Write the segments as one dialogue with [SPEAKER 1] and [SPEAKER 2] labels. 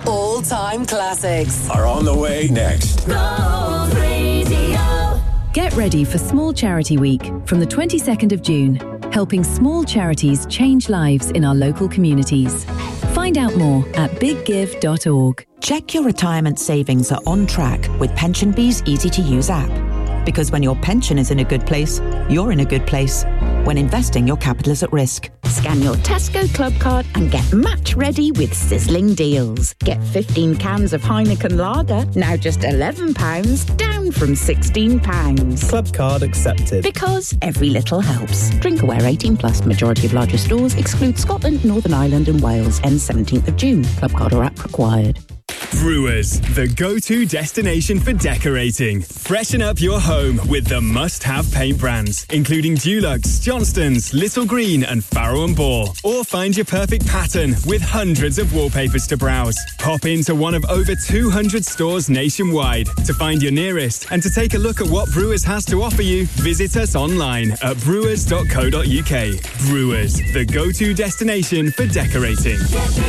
[SPEAKER 1] all-time classics
[SPEAKER 2] are on the way next.
[SPEAKER 3] Gold Radio.
[SPEAKER 4] Get ready for Small Charity Week from the 22nd of June, helping small charities change lives in our local communities. Find out more at biggive.org.
[SPEAKER 5] Check your retirement savings are on track with PensionBee's easy-to-use app. Because when your pension is in a good place, you're in a good place. When investing, your capital is at risk.
[SPEAKER 6] Scan your Tesco Club card and get match ready with sizzling deals. Get 15 cans of Heineken Lager, now just £11, down from £16.
[SPEAKER 7] Club card accepted.
[SPEAKER 6] Because every little helps. Drink aware 18 plus. Majority of larger stores exclude Scotland, Northern Ireland and Wales. Ends 17th of June. Club card or app required.
[SPEAKER 8] Brewers, the go-to destination for decorating. Freshen up your home with the must-have paint brands, including Dulux, Johnston's, Little Green and Farrow & Ball. Or find your perfect pattern with hundreds of wallpapers to browse. Pop into one of over 200 stores nationwide to find your nearest and to take a look at what Brewers has to offer you. Visit us online at brewers.co.uk. Brewers, the go-to destination for decorating.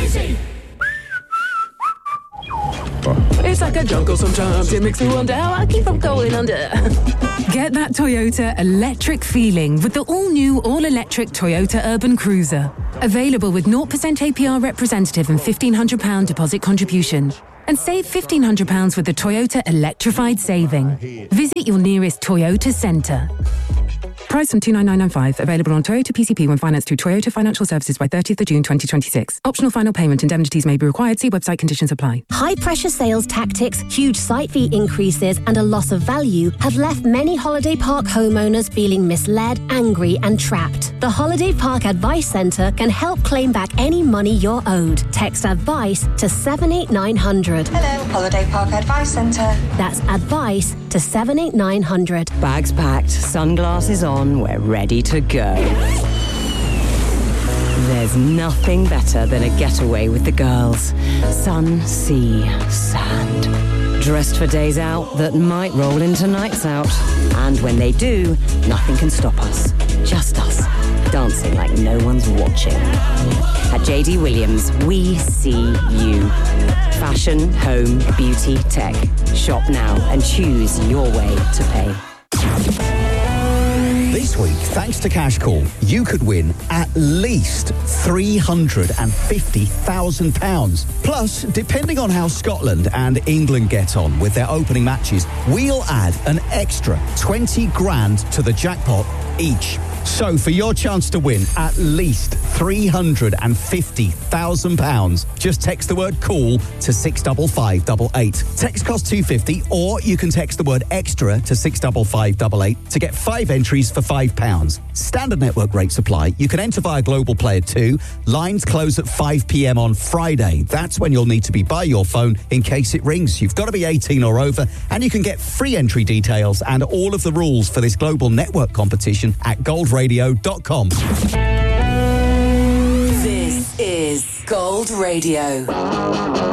[SPEAKER 9] It's like a jungle sometimes. It makes me wonder how I keep from going under.
[SPEAKER 10] Get that Toyota electric feeling with the all-new, all-electric Toyota Urban Cruiser. Available with 0% APR representative and £1,500 deposit contribution. And save £1,500 with the Toyota Electrified Saving. Visit your nearest Toyota centre. Price from $29995. Available on Toyota PCP when financed through Toyota Financial Services by 30th of June 2026. Optional final payment. Indemnities may be required. See website conditions apply.
[SPEAKER 11] High-pressure sales tactics, huge site fee increases and a loss of value have left many Holiday Park homeowners feeling misled, angry and trapped. The Holiday Park Advice Centre can help claim back any money you're owed. Text ADVICE to 78900.
[SPEAKER 12] Hello, Holiday Park Advice Centre.
[SPEAKER 11] That's ADVICE to 78900.
[SPEAKER 13] Bags packed, sunglasses on, we're ready to go. There's nothing better than a getaway with the girls. Sun, sea, sand. Dressed for days out that might roll into nights out. And when they do, nothing can stop us. Just us, dancing like no one's watching. At JD Williams, we see you. Fashion, home, beauty, tech. Shop now and choose your way to pay.
[SPEAKER 14] This week, thanks to Cash Call, you could win at least £350,000. Plus, depending on how Scotland and England get on with their opening matches, we'll add an extra 20 grand to the jackpot each. So for your chance to win at least £350,000, just text the word CALL to 65588. Text costs £2.50, or you can text the word EXTRA to 65588 to get 5 entries for £5. Standard network rates apply. You can enter via Global Player 2. Lines close at 5 p.m. on Friday. That's when you'll need to be by your phone in case it rings. You've got to be 18 or over, and you can get free entry details and all of the rules for this global network competition at goldradio.com.
[SPEAKER 1] This is Gold Radio.